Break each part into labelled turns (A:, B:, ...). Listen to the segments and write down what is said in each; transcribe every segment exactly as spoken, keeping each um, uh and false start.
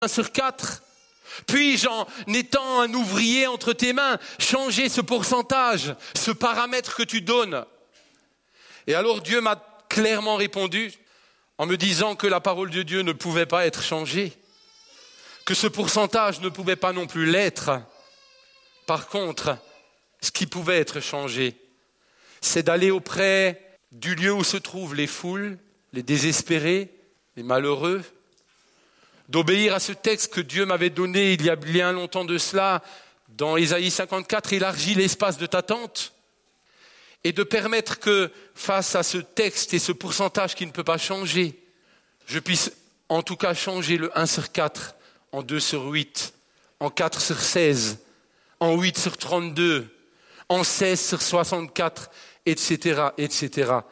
A: un sur quatre. Puis-je, en étant un ouvrier entre tes mains, changer ce pourcentage, ce paramètre que tu donnes? Et alors Dieu m'a clairement répondu en me disant que la parole de Dieu ne pouvait pas être changée, que ce pourcentage ne pouvait pas non plus l'être. Par contre, ce qui pouvait être changé, c'est d'aller auprès du lieu où se trouvent les foules, les désespérés, les malheureux, d'obéir à ce texte que Dieu m'avait donné il y a bien longtemps de cela, dans Ésaïe cinquante-quatre, élargis l'espace de ta tente, et de permettre que, face à ce texte et ce pourcentage qui ne peut pas changer, je puisse en tout cas changer le un sur quatre en deux sur huit, en quatre sur seize, en huit sur trente-deux, en seize sur soixante-quatre, et cetera, et cetera.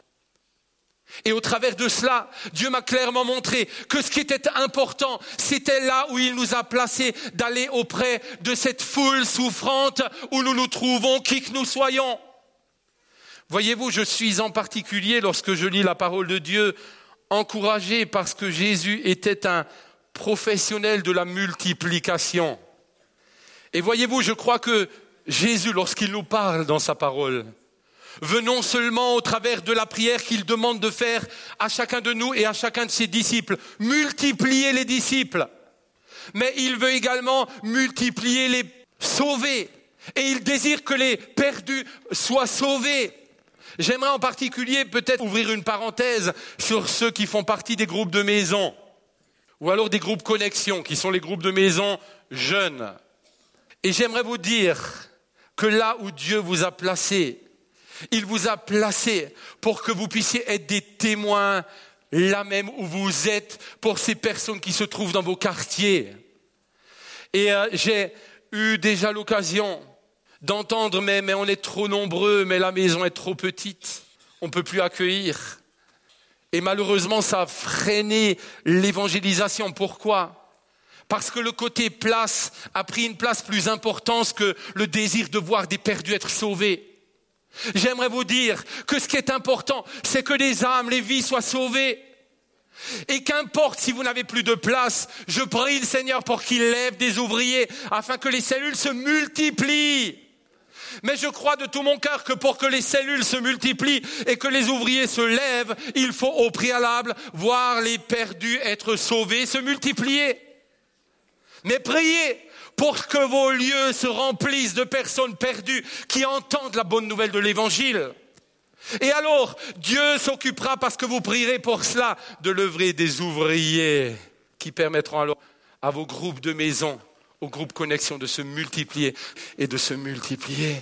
A: Et au travers de cela, Dieu m'a clairement montré que ce qui était important, c'était là où il nous a placés, d'aller auprès de cette foule souffrante où nous nous trouvons, qui que nous soyons. Voyez-vous, je suis en particulier, lorsque je lis la parole de Dieu, encouragé parce que Jésus était un professionnel de la multiplication. Et voyez-vous, je crois que Jésus, lorsqu'il nous parle dans sa parole, veut non seulement au travers de la prière qu'il demande de faire à chacun de nous et à chacun de ses disciples, multiplier les disciples, mais il veut également multiplier les sauvés. Et il désire que les perdus soient sauvés. J'aimerais en particulier peut-être ouvrir une parenthèse sur ceux qui font partie des groupes de maison, ou alors des groupes connexion, qui sont les groupes de maison jeunes. Et j'aimerais vous dire que là où Dieu vous a placé, il vous a placé pour que vous puissiez être des témoins là même où vous êtes pour ces personnes qui se trouvent dans vos quartiers. Et euh, j'ai eu déjà l'occasion d'entendre mais, mais on est trop nombreux, mais la maison est trop petite, on ne peut plus accueillir. Et malheureusement, ça a freiné l'évangélisation. Pourquoi ? Parce que le côté place a pris une place plus importante que le désir de voir des perdus être sauvés. J'aimerais vous dire que ce qui est important, c'est que les âmes, les vies soient sauvées. Et qu'importe si vous n'avez plus de place, je prie le Seigneur pour qu'il lève des ouvriers afin que les cellules se multiplient. Mais je crois de tout mon cœur que pour que les cellules se multiplient et que les ouvriers se lèvent, il faut au préalable voir les perdus être sauvés, se multiplier. Mais priez pour que vos lieux se remplissent de personnes perdues qui entendent la bonne nouvelle de l'évangile. Et alors, Dieu s'occupera, parce que vous prierez pour cela, de lever des ouvriers qui permettront alors à vos groupes de maison, aux groupes connexion de se multiplier et de se multiplier.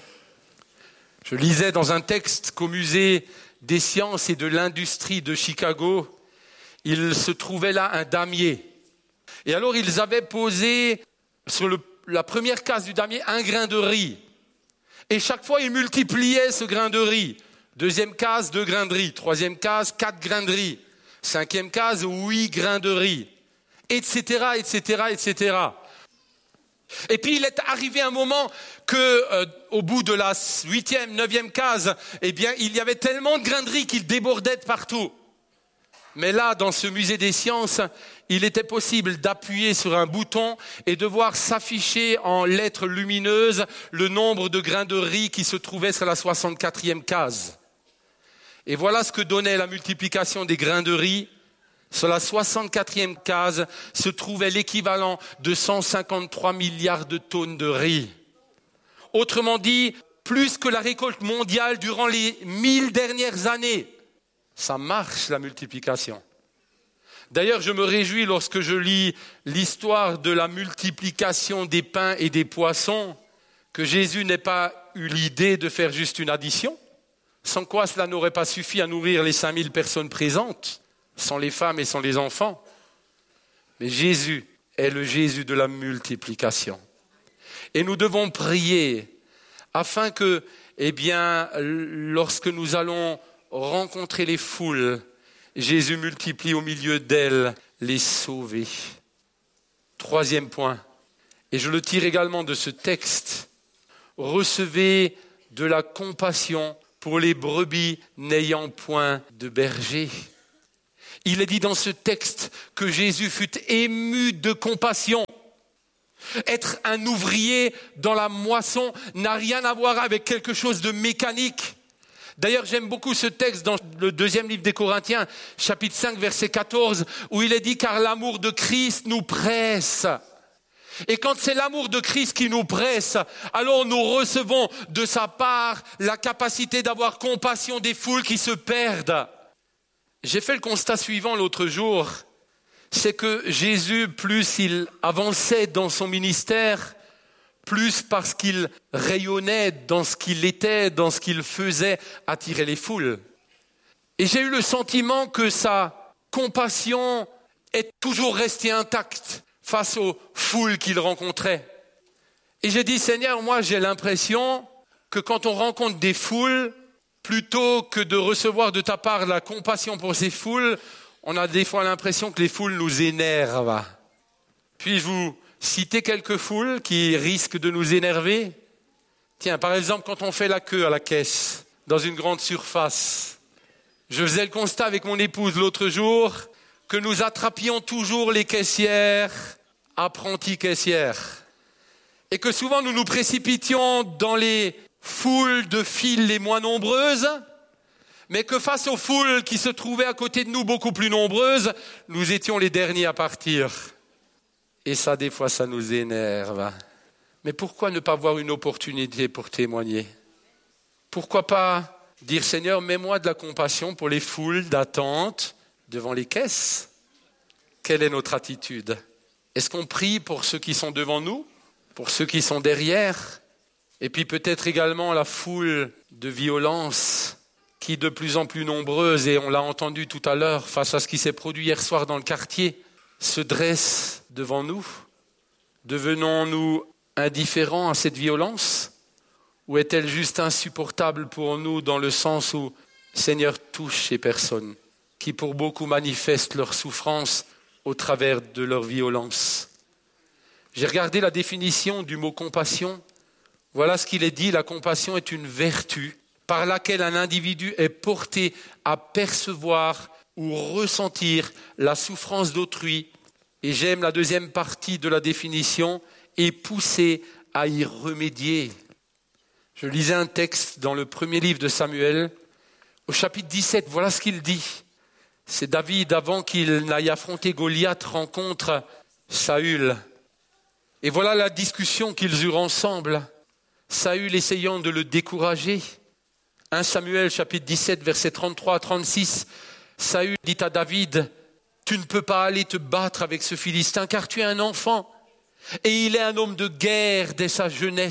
A: Je lisais dans un texte qu'au musée des sciences et de l'industrie de Chicago, il se trouvait là un damier. Et alors ils avaient posé sur le, la première case du damier un grain de riz. Et chaque fois ils multipliaient ce grain de riz. Deuxième case, deux grains de riz. Troisième case, quatre grains de riz. Cinquième case, huit grains de riz. Etc., et cetera, et cetera. Et puis il est arrivé un moment que, euh, au bout de la huitième, neuvième case, eh bien, il y avait tellement de grains de riz qu'ils débordaient de partout. Mais là, dans ce musée des sciences, il était possible d'appuyer sur un bouton et de voir s'afficher en lettres lumineuses le nombre de grains de riz qui se trouvaient sur la soixante-quatrième case. Et voilà ce que donnait la multiplication des grains de riz. Sur la soixante-quatrième case se trouvait l'équivalent de cent cinquante-trois milliards de tonnes de riz. Autrement dit, plus que la récolte mondiale durant les mille dernières années. Ça marche, la multiplication. D'ailleurs, je me réjouis lorsque je lis l'histoire de la multiplication des pains et des poissons, que Jésus n'ait pas eu l'idée de faire juste une addition, sans quoi cela n'aurait pas suffi à nourrir les cinq mille personnes présentes, sans les femmes et sans les enfants. Mais Jésus est le Jésus de la multiplication. Et nous devons prier afin que, eh bien, lorsque nous allons rencontrer les foules, Jésus multiplie au milieu d'elles les sauvés. Troisième point, et je le tire également de ce texte, recevez de la compassion pour les brebis n'ayant point de berger. Il est dit dans ce texte que Jésus fut ému de compassion. Être un ouvrier dans la moisson n'a rien à voir avec quelque chose de mécanique. D'ailleurs, j'aime beaucoup ce texte dans le deuxième livre des Corinthiens, chapitre cinq, verset quatorze, où il est dit « Car l'amour de Christ nous presse ». Et quand c'est l'amour de Christ qui nous presse, alors nous recevons de sa part la capacité d'avoir compassion des foules qui se perdent. J'ai fait le constat suivant l'autre jour, c'est que Jésus, plus il avançait dans son ministère, plus parce qu'il rayonnait dans ce qu'il était, dans ce qu'il faisait, attirer les foules. Et j'ai eu le sentiment que sa compassion est toujours restée intacte face aux foules qu'il rencontrait. Et j'ai dit, Seigneur, moi j'ai l'impression que quand on rencontre des foules, plutôt que de recevoir de ta part la compassion pour ces foules, on a des fois l'impression que les foules nous énervent. Puis-je vous citer quelques foules qui risquent de nous énerver? Tiens, par exemple, quand on fait la queue à la caisse, dans une grande surface. Je faisais le constat avec mon épouse l'autre jour que nous attrapions toujours les caissières, apprenties caissières. Et que souvent nous nous précipitions dans les foules de files les moins nombreuses, mais que face aux foules qui se trouvaient à côté de nous beaucoup plus nombreuses, nous étions les derniers à partir. Et ça, des fois, ça nous énerve. Mais pourquoi ne pas avoir une opportunité pour témoigner? Pourquoi pas dire, Seigneur, mets-moi de la compassion pour les foules d'attente devant les caisses? Quelle est notre attitude? Est-ce qu'on prie pour ceux qui sont devant nous, pour ceux qui sont derrière? Et puis peut-être également la foule de violence qui de plus en plus nombreuse, et on l'a entendu tout à l'heure, face à ce qui s'est produit hier soir dans le quartier, se dresse devant nous. Devenons-nous indifférents à cette violence? Ou est-elle juste insupportable pour nous dans le sens où, Seigneur, touche ces personnes qui pour beaucoup manifestent leur souffrance au travers de leur violence? J'ai regardé la définition du mot compassion. Voilà ce qu'il est dit, la compassion est une vertu par laquelle un individu est porté à percevoir ou ressentir la souffrance d'autrui. Et j'aime la deuxième partie de la définition, et poussé à y remédier. Je lisais un texte dans le premier livre de Samuel, au chapitre dix-sept, voilà ce qu'il dit. C'est David, avant qu'il n'aille affronter Goliath, rencontre Saül. Et voilà la discussion qu'ils eurent ensemble. Saül essayant de le décourager. premier Samuel, chapitre dix-sept, versets trente-trois à trente-six. Saül dit à David, « Tu ne peux pas aller te battre avec ce Philistin, car tu es un enfant, et il est un homme de guerre dès sa jeunesse. »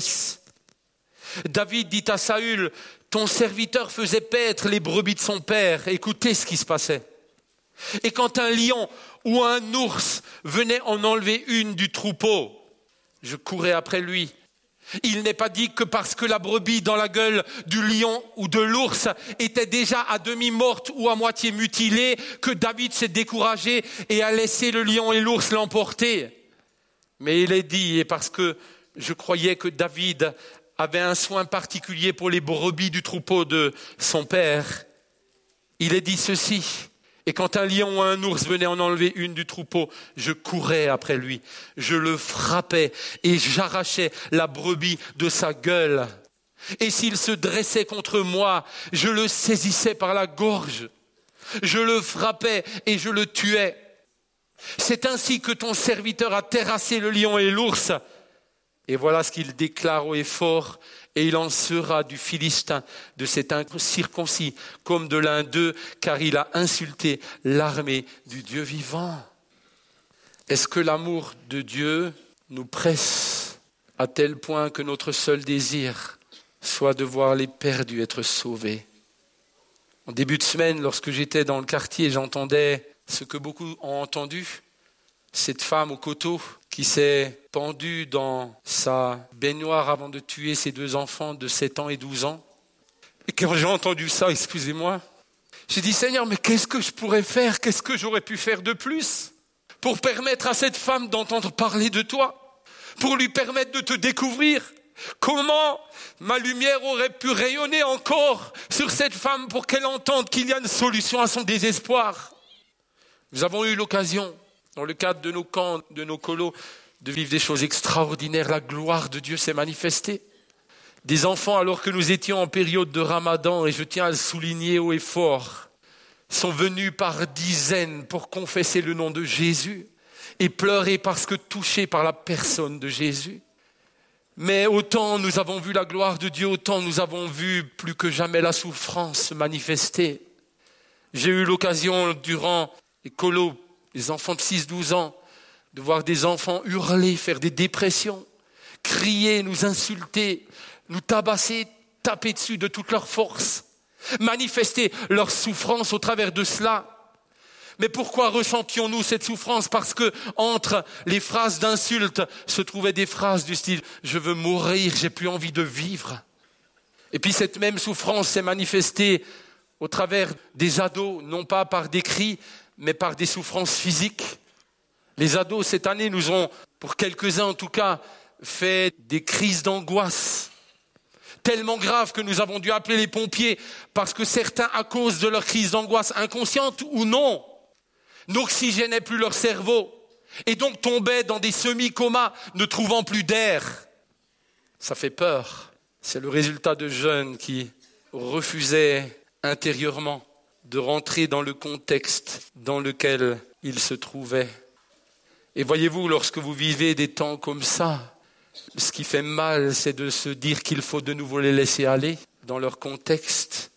A: David dit à Saül, « Ton serviteur faisait paître les brebis de son père. » Écoutez ce qui se passait. Et quand un lion ou un ours venait en enlever une du troupeau, je courais après lui. Il n'est pas dit que parce que la brebis dans la gueule du lion ou de l'ours était déjà à demi morte ou à moitié mutilée, que David s'est découragé et a laissé le lion et l'ours l'emporter. Mais il est dit, et parce que je croyais que David avait un soin particulier pour les brebis du troupeau de son père, il est dit ceci. Et quand un lion ou un ours venait en enlever une du troupeau, je courais après lui, je le frappais et j'arrachais la brebis de sa gueule. Et s'il se dressait contre moi, je le saisissais par la gorge, je le frappais et je le tuais. C'est ainsi que ton serviteur a terrassé le lion et l'ours. Et voilà ce qu'il déclare haut et fort. Et il en sera du Philistin, de cet incirconcis, comme de l'un d'eux, car il a insulté l'armée du Dieu vivant. Est-ce que l'amour de Dieu nous presse à tel point que notre seul désir soit de voir les perdus être sauvés? En début de semaine, lorsque j'étais dans le quartier, j'entendais ce que beaucoup ont entendu, cette femme au coteau qui s'est pendue dans sa baignoire avant de tuer ses deux enfants de sept ans et douze ans. Et quand j'ai entendu ça, excusez-moi, j'ai dit, Seigneur, mais qu'est-ce que je pourrais faire? Qu'est-ce que j'aurais pu faire de plus pour permettre à cette femme d'entendre parler de toi, pour lui permettre de te découvrir? Comment ma lumière aurait pu rayonner encore sur cette femme pour qu'elle entende qu'il y a une solution à son désespoir? Nous avons eu l'occasion, dans le cadre de nos camps, de nos colos, de vivre des choses extraordinaires. La gloire de Dieu s'est manifestée. Des enfants, alors que nous étions en période de Ramadan, et je tiens à le souligner haut et fort, sont venus par dizaines pour confesser le nom de Jésus et pleurer parce que touchés par la personne de Jésus. Mais autant nous avons vu la gloire de Dieu, autant nous avons vu plus que jamais la souffrance se manifester. J'ai eu l'occasion durant les colos, les enfants de six douze ans, de voir des enfants hurler, faire des dépressions, crier, nous insulter, nous tabasser, taper dessus de toute leur force, manifester leur souffrance au travers de cela. Mais pourquoi ressentions-nous cette souffrance? Parce que entre les phrases d'insultes se trouvaient des phrases du style « je veux mourir, j'ai plus envie de vivre ». Et puis cette même souffrance s'est manifestée au travers des ados, non pas par des cris, mais par des souffrances physiques. Les ados, cette année, nous ont, pour quelques-uns en tout cas, fait des crises d'angoisse tellement graves que nous avons dû appeler les pompiers parce que certains, à cause de leur crise d'angoisse, inconsciente ou non, n'oxygénaient plus leur cerveau et donc tombaient dans des semi-comas, ne trouvant plus d'air. Ça fait peur. C'est le résultat de jeunes qui refusaient intérieurement de rentrer dans le contexte dans lequel ils se trouvaient. Et voyez-vous, lorsque vous vivez des temps comme ça, ce qui fait mal, c'est de se dire qu'il faut de nouveau les laisser aller dans leur contexte.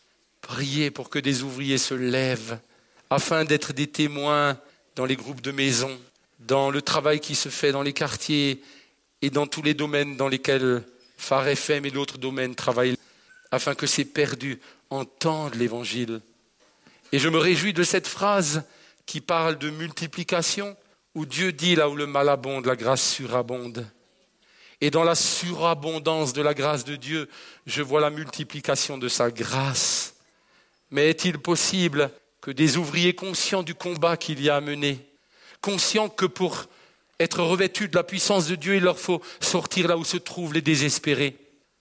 A: Priez pour que des ouvriers se lèvent afin d'être des témoins dans les groupes de maison, dans le travail qui se fait dans les quartiers et dans tous les domaines dans lesquels Phare F M et d'autres domaines travaillent, afin que ces perdus entendent l'évangile. Et je me réjouis de cette phrase qui parle de multiplication, où Dieu dit là où le mal abonde, la grâce surabonde. Et dans la surabondance de la grâce de Dieu, je vois la multiplication de sa grâce. Mais est-il possible que des ouvriers conscients du combat qu'il y a à mener, conscients que pour être revêtus de la puissance de Dieu, il leur faut sortir là où se trouvent les désespérés,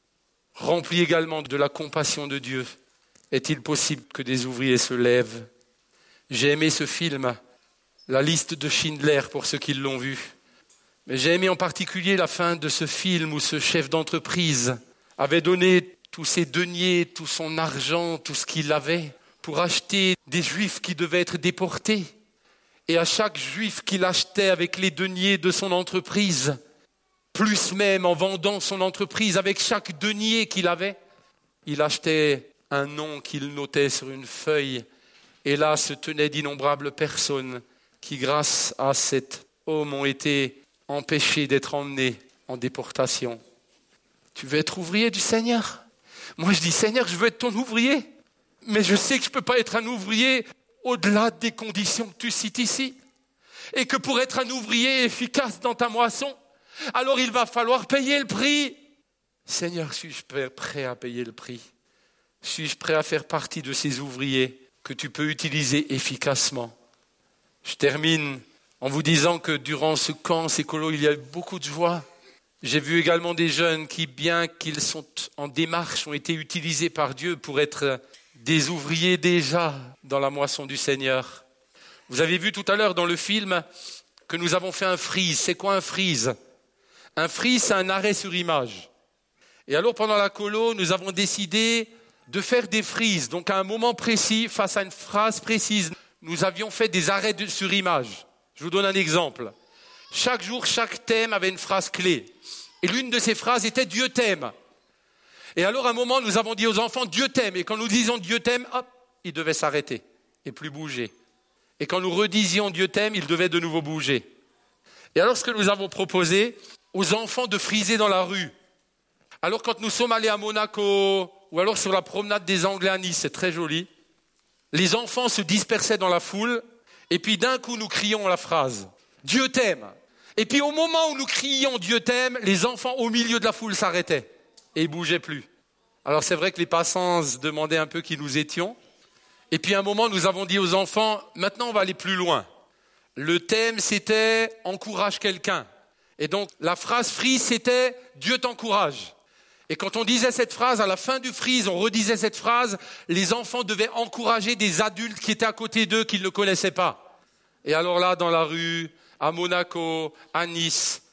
A: remplis également de la compassion de Dieu, est-il possible que des ouvriers se lèvent? J'ai aimé ce film, La liste de Schindler, pour ceux qui l'ont vu. Mais j'ai aimé en particulier la fin de ce film où ce chef d'entreprise avait donné tous ses deniers, tout son argent, tout ce qu'il avait pour acheter des juifs qui devaient être déportés. Et à chaque juif qu'il achetait avec les deniers de son entreprise, plus même en vendant son entreprise avec chaque denier qu'il avait, il achetait un nom qu'il notait sur une feuille. Et là se tenaient d'innombrables personnes qui, grâce à cet homme, ont été empêchés d'être emmenés en déportation. Tu veux être ouvrier du Seigneur? Moi je dis, Seigneur, je veux être ton ouvrier, mais je sais que je ne peux pas être un ouvrier au-delà des conditions que tu cites ici. Et que pour être un ouvrier efficace dans ta moisson, alors il va falloir payer le prix. Seigneur, suis-je prêt à payer le prix? Suis-je prêt à faire partie de ces ouvriers que tu peux utiliser efficacement? Je termine en vous disant que durant ce camp, ces colos, il y a eu beaucoup de joie. J'ai vu également des jeunes qui, bien qu'ils sont en démarche, ont été utilisés par Dieu pour être des ouvriers déjà dans la moisson du Seigneur. Vous avez vu tout à l'heure dans le film que nous avons fait un freeze. C'est quoi un freeze? Un freeze, c'est un arrêt sur image. Et alors pendant la colo, nous avons décidé de faire des freezes. Donc à un moment précis, face à une phrase précise, nous avions fait des arrêts de, sur image. Je vous donne un exemple. Chaque jour, chaque thème avait une phrase clé. Et l'une de ces phrases était « Dieu t'aime ». Et alors à un moment, nous avons dit aux enfants « Dieu t'aime ». Et quand nous disions « Dieu t'aime », hop, ils devaient s'arrêter et plus bouger. Et quand nous redisions « Dieu t'aime », ils devaient de nouveau bouger. Et alors ce que nous avons proposé aux enfants de friser dans la rue. Alors quand nous sommes allés à Monaco, ou alors sur la promenade des Anglais à Nice, c'est très joli, les enfants se dispersaient dans la foule, et puis d'un coup nous crions la phrase « Dieu t'aime ». Et puis au moment où nous crions « Dieu t'aime », les enfants au milieu de la foule s'arrêtaient et ils bougeaient plus. Alors c'est vrai que les passants se demandaient un peu qui nous étions. Et puis à un moment nous avons dit aux enfants « Maintenant on va aller plus loin ». Le thème c'était « Encourage quelqu'un ». Et donc la phrase freeze c'était « Dieu t'encourage ». Et quand on disait cette phrase, à la fin du freeze, on redisait cette phrase, les enfants devaient encourager des adultes qui étaient à côté d'eux, qu'ils ne connaissaient pas. Et alors là, dans la rue, à Monaco, à Nice,